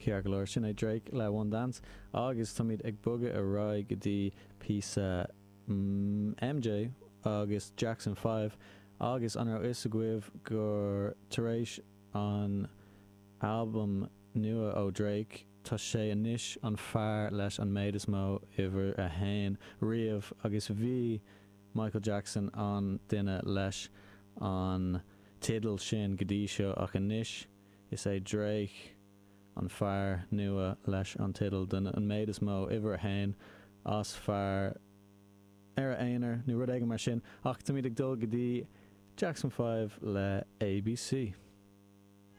cear go leir sin é Drake le One Dance agus táid ag buga a rá go dtí písa MJ agus Jackson 5 agus an is a gcuibh gur taréis an album nua ó Drake tá sé inis an fearr leis an méid is mó iver a hain riamh agus bhí Michael Jackson an duine leis an tidal sin go dtí seo ach inis is é Drake an fearr nua leis an tidal den an méid is mó iver a hain as fearr ar a éonar nu rud éige mar sin ach tá míad ag dul go dtí Jackson 5 le ABC.